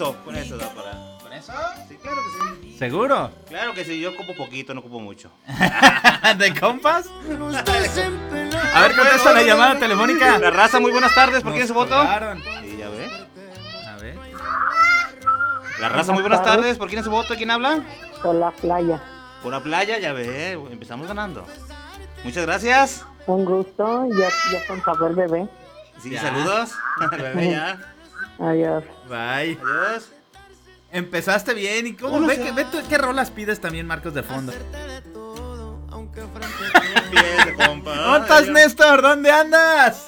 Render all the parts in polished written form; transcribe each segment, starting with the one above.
Con eso da para. ¿Con eso? Sí, claro que sí. ¿Seguro? Claro que sí, yo ocupo poquito, no ocupo mucho. ¿De compas? A ver, contesta la llamada telefónica. La raza, muy buenas tardes, ¿por quién es su voto? Colgaron. Sí, ya ve. A ver. La raza, muy buenas tardes, ¿por quién es su voto? ¿Quién habla? Por la playa. Por la playa, ya ve, empezamos ganando. Muchas gracias. Un gusto, ya con sabor bebé. Sí, Ya. saludos. Bebé, ya. Adiós. Bye. Adiós. Empezaste bien. ¿Y cómo? Uno Ve, se- ve qué rolas pides también, Marcos, de fondo. Bien, de compa. ¿Dónde estás, Néstor? ¿Dónde andas?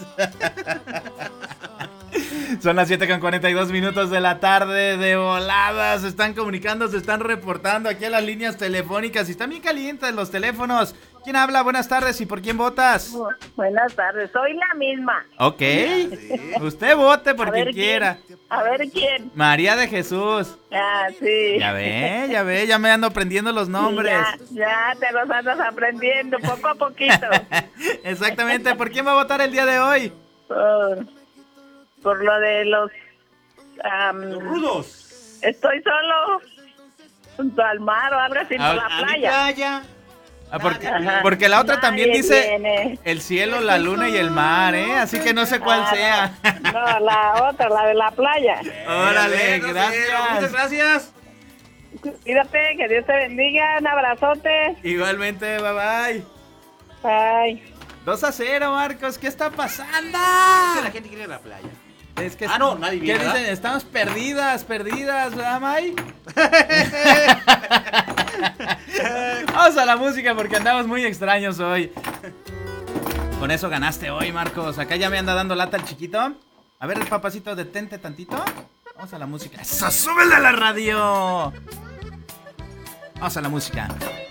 Son las 7:42 de la tarde, de volada. Se están comunicando, se están reportando aquí a las líneas telefónicas. Y están bien calientes los teléfonos. ¿Quién habla? Buenas tardes. ¿Y por quién votas? Buenas tardes, soy la misma. Ok. Sí. Usted vote por A quien ver quiera. A ver quién. María de Jesús. Ah, sí. Ya ve, ya me ando aprendiendo los nombres. Ya te los andas aprendiendo poco a poquito. Exactamente. ¿Por quién va a votar el día de hoy? Por lo de los... Los rudos. estoy solo junto al mar o algo así, por la A mi playa. playa. Ah, porque, Ajá. porque la otra también Nadie dice viene. el cielo, la luna y el mar, ¿eh? Así que no sé cuál sea. No, la otra, la de la playa. Órale, Muchas gracias. gracias. Cuídate, que Dios te bendiga, un abrazote. Igualmente, bye bye. Bye. 2-0, Marcos, ¿qué está pasando? La gente quiere ir a la playa. Es que No, nadie ¿qué viene, ¿verdad? dicen? Estamos perdidas, ¿verdad, May? Vamos a la música porque andamos muy extraños hoy. Con eso ganaste hoy, Marcos. Acá ya me anda dando lata el chiquito. A ver, papacito, detente tantito. Vamos a la música. ¡Eso, súbele a la radio! Vamos a la música.